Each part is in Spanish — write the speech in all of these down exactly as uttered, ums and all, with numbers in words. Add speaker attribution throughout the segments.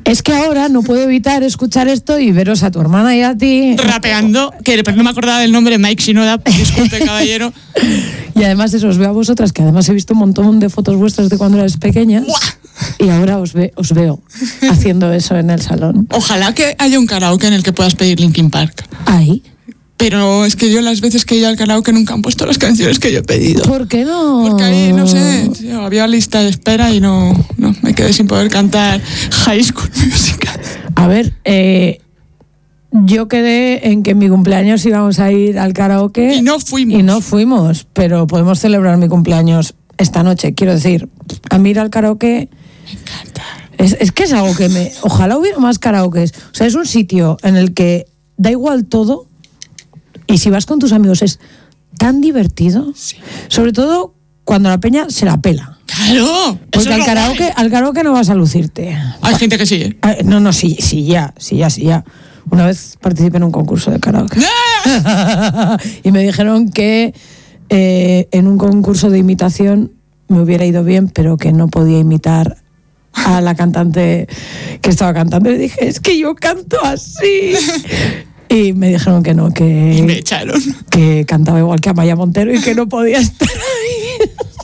Speaker 1: Es que ahora no puedo evitar escuchar esto y veros a tu hermana y a ti
Speaker 2: rapeando, que no me acordaba del nombre, Mike Shinoda, disculpe, caballero.
Speaker 1: Y además eso, os veo a vosotras, que además he visto un montón de fotos vuestras de cuando erais pequeñas. ¡Buah! Y ahora os, ve, os veo haciendo eso en el salón.
Speaker 2: Ojalá que haya un karaoke en el que puedas pedir Linkin Park.
Speaker 1: ¿Ahí?
Speaker 2: Pero es que yo las veces que he ido al karaoke nunca han puesto las canciones que yo he pedido.
Speaker 1: ¿Por qué no?
Speaker 2: Porque ahí, no sé, tío, había lista de espera y no, no, me quedé sin poder cantar High School Musical.
Speaker 1: A ver, eh, yo quedé en que en mi cumpleaños íbamos a ir al karaoke.
Speaker 2: Y no fuimos.
Speaker 1: Y no fuimos, pero podemos celebrar mi cumpleaños esta noche. Quiero decir, a mí ir al karaoke...
Speaker 2: Me encanta.
Speaker 1: Es, es que es algo que me... Ojalá hubiera más karaokes. O sea, es un sitio en el que da igual todo... Y si vas con tus amigos es tan divertido, sí. Sobre todo cuando la peña se la pela.
Speaker 2: ¡Claro!
Speaker 1: Porque al karaoke, al karaoke no vas a lucirte.
Speaker 2: Hay gente que sí, ¿eh?
Speaker 1: No, no, sí, sí, ya, sí, ya, sí, ya. Una vez participé en un concurso de karaoke. ¡Ah! Y me dijeron que eh, en un concurso de imitación me hubiera ido bien, pero que no podía imitar a la cantante que estaba cantando. Y dije, es que yo canto así. Y me dijeron que no, que...
Speaker 2: Y me echaron.
Speaker 1: Que cantaba igual que Amaya Montero y que no podía estar ahí.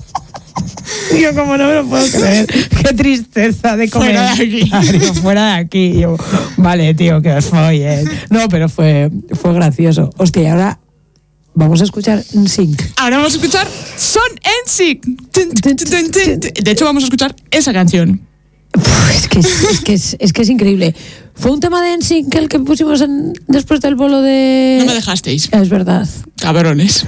Speaker 1: Y yo como no me lo puedo creer. Qué tristeza de comer.
Speaker 2: Fuera de aquí.
Speaker 1: Fuera de aquí. Y yo, vale, tío, que os follen. No, pero fue, fue gracioso. Hostia, y ahora vamos a escuchar N Sync.
Speaker 2: Ahora vamos a escuchar Son N Sync. De hecho, vamos a escuchar esa canción.
Speaker 1: Uf, es, que es, es, que es, es que es increíble. Fue un tema de N Sync el que pusimos en, después del bolo de...
Speaker 2: No me dejasteis.
Speaker 1: Es verdad.
Speaker 2: Cabrones.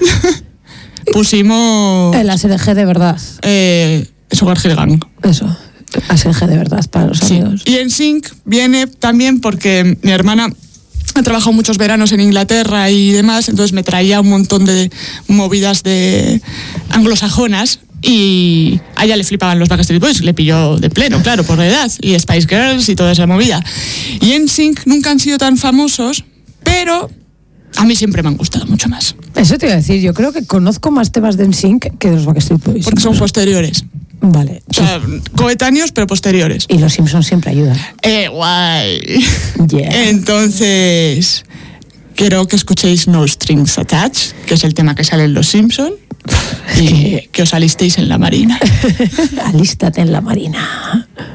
Speaker 2: Pusimos...
Speaker 1: El A S D G de verdad.
Speaker 2: Eh, Sugar Hill Gang.
Speaker 1: Eso. A S D G de verdad para los
Speaker 2: sí.
Speaker 1: amigos.
Speaker 2: Y N Sync viene también porque mi hermana ha trabajado muchos veranos en Inglaterra y demás, entonces me traía un montón de movidas de anglosajonas. Y a ella le flipaban los Backstreet Boys, le pilló de pleno, claro, por la edad, y Spice Girls y toda esa movida. Y N Sync nunca han sido tan famosos, pero a mí siempre me han gustado mucho más.
Speaker 1: Eso te iba a decir, yo creo que conozco más temas de N Sync que de los Backstreet Boys.
Speaker 2: Porque son posteriores.
Speaker 1: Vale.
Speaker 2: O sea, coetáneos, pero posteriores.
Speaker 1: Y los Simpsons siempre ayudan.
Speaker 2: Eh, guay.
Speaker 1: Yeah.
Speaker 2: Entonces, quiero que escuchéis No Strings Attached, que es el tema que sale en Los Simpsons. Y que os alistéis en la marina.
Speaker 1: Alístate en la marina.